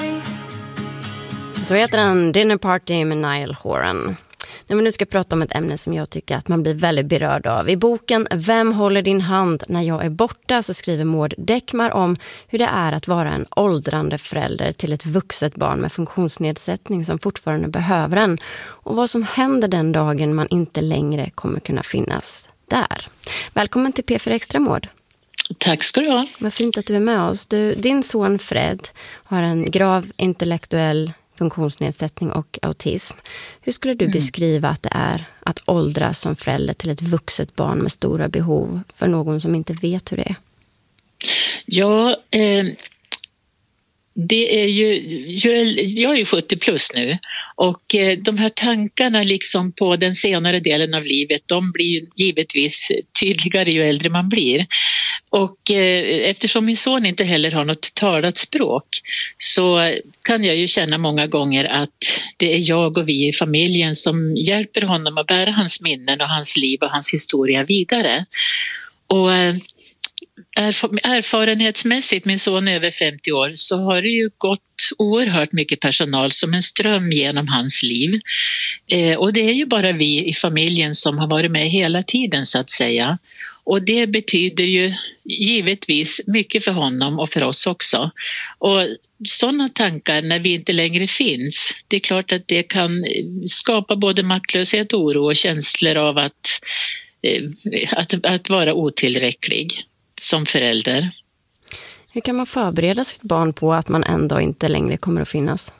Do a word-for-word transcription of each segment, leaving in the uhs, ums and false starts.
Så heter den Dinner Party med Niall Horan. Nej, men nu ska jag prata om ett ämne som jag tycker att man blir väldigt berörd av. I boken Vem håller din hand när jag är borta så skriver Maud Däckmar om hur det är att vara en åldrande förälder till ett vuxet barn med funktionsnedsättning som fortfarande behöver en. Och vad som händer den dagen man inte längre kommer kunna finnas där. Välkommen till P fyra Extra, Maud. Tack ska du ha. Vad fint att du är med oss. Du, din son Fred har en grav intellektuell funktionsnedsättning och autism. Hur skulle du mm. beskriva att det är att åldras som förälder till ett vuxet barn med stora behov för någon som inte vet hur det är? Ja, eh, det är ju, jag är ju sjuttio plus nu och eh, de här tankarna liksom på den senare delen av livet, de blir ju givetvis tydligare ju äldre man blir. Och eh, eftersom min son inte heller har något talat språk så kan jag ju känna många gånger att det är jag och vi i familjen som hjälper honom att bära hans minnen och hans liv och hans historia vidare. Och eh, erfarenhetsmässigt, min son är över femtio år, så har det ju gått oerhört mycket personal som en ström genom hans liv. Eh, och det är ju bara vi i familjen som har varit med hela tiden så att säga. Och det betyder ju givetvis mycket för honom och för oss också. Och sådana tankar när vi inte längre finns, det är klart att det kan skapa både maktlöshet, oro och känslor av att, att, att vara otillräcklig som förälder. Hur kan man förbereda sitt barn på att man ändå inte längre kommer att finnas?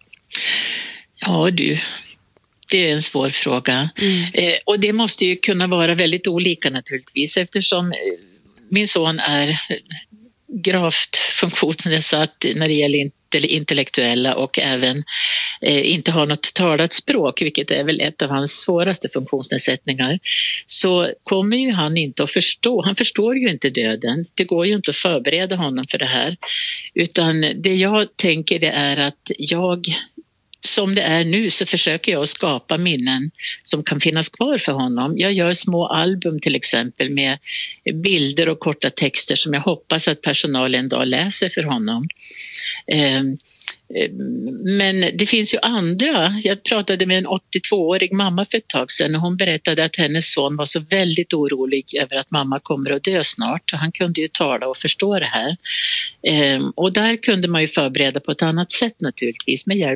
Ja du, det är en svår fråga. Mm. Eh, och det måste ju kunna vara väldigt olika naturligtvis eftersom min son är gravt funktionsnedsatt när det gäller intellektuella och även eh, inte har något talat språk, vilket är väl ett av hans svåraste funktionsnedsättningar, så kommer ju han inte att förstå. Han förstår ju inte döden. Det går ju inte att förbereda honom för det här. Utan det jag tänker det är att jag, som det är nu, så försöker jag skapa minnen som kan finnas kvar för honom. Jag gör små album till exempel med bilder och korta texter som jag hoppas att personalen en dag läser för honom. Men det finns ju andra. Jag pratade med en åttiotvåårig mamma för ett tag sedan och hon berättade att hennes son var så väldigt orolig över att mamma kommer att dö snart. Han kunde ju tala och förstå det här. Och där kunde man ju förbereda på ett annat sätt naturligtvis med hjälp